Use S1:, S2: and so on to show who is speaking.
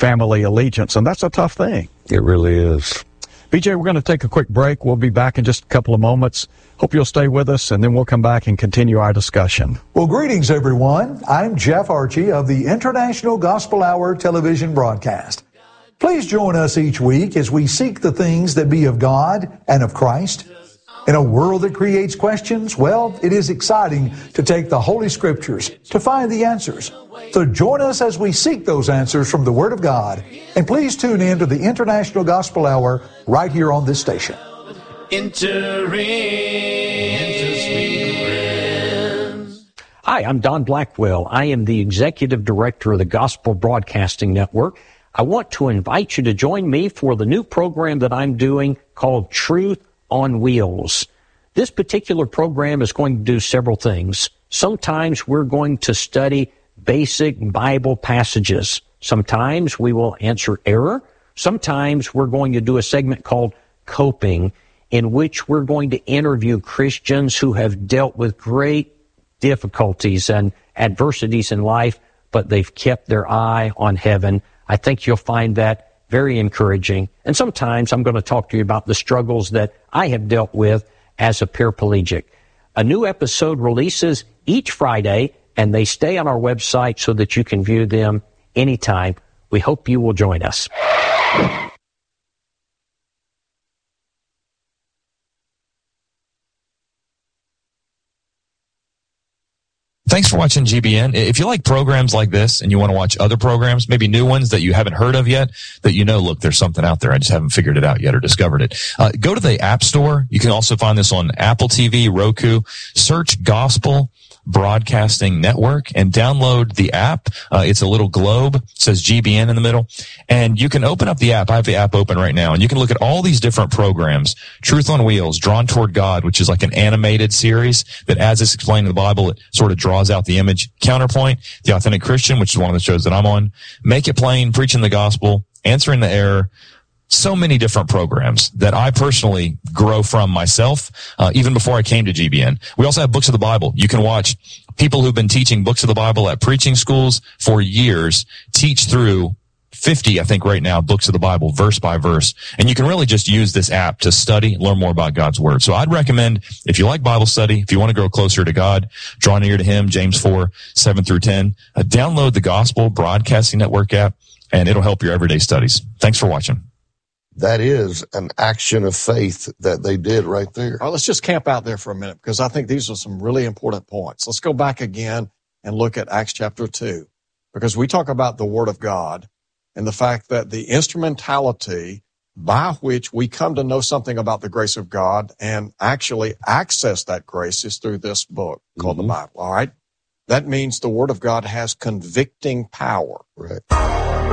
S1: family allegiance, and that's a tough thing.
S2: It really is.
S1: BJ, we're going to take a quick break. We'll be back in just a couple of moments. Hope you'll stay with us, and then we'll come back and continue our discussion.
S3: Well, greetings, everyone. I'm Jeff Archie of the International Gospel Hour television broadcast. Please join us each week as we seek the things that be of God and of Christ. In a world that creates questions, well, it is exciting to take the Holy Scriptures to find the answers. So join us as we seek those answers from the Word of God. And please tune in to the International Gospel Hour right here on this station.
S4: Hi, I'm Don Blackwell. I am the Executive Director of the Gospel Broadcasting Network. I want to invite you to join me for the new program that I'm doing called Truth on Wheels. This particular program is going to do several things. Sometimes we're going to study basic Bible passages. Sometimes we will answer error. Sometimes we're going to do a segment called Coping, in which we're going to interview Christians who have dealt with great difficulties and adversities in life, but they've kept their eye on heaven. I think you'll find that very encouraging. And sometimes I'm going to talk to you about the struggles that I have dealt with as a paraplegic. A new episode releases each Friday, and they stay on our website so that you can view them anytime. We hope you will join us.
S5: Thanks for watching GBN. If you like programs like this and you want to watch other programs, maybe new ones that you haven't heard of yet, that you know, look, there's something out there. I just haven't figured it out yet or discovered it. Go to the App Store. You can also find this on Apple TV, Roku. Search Gospel Broadcasting Network and download the app. It's a little globe. It says GBN in the middle. And you can open up the app. I have the app open right now. And you can look at all these different programs. Truth on Wheels, Drawn Toward God, which is like an animated series that, as it's explained in the Bible, it sort of draws out the image. Counterpoint, The Authentic Christian, which is one of the shows that I'm on. Make It Plain, Preaching the Gospel, Answering the Error. So many different programs that I personally grow from myself, even before I came to GBN. We also have Books of the Bible. You can watch people who've been teaching Books of the Bible at preaching schools for years teach through 50, I think right now, books of the Bible, verse by verse. And you can really just use this app to study and learn more about God's Word. So I'd recommend, if you like Bible study, if you want to grow closer to God, draw near to Him, James 4, 7 through 10, download the Gospel Broadcasting Network app, and it'll help your everyday studies. Thanks for watching.
S2: That is an action of faith that they did right there.
S6: All right, let's just camp out there for a minute, because I think these are some really important points. Let's go back again and look at Acts chapter 2, because we talk about the Word of God and the fact that the instrumentality by which we come to know something about the grace of God and actually access that grace is through this book called the Bible. All right. That means the Word of God has convicting power.
S2: Right.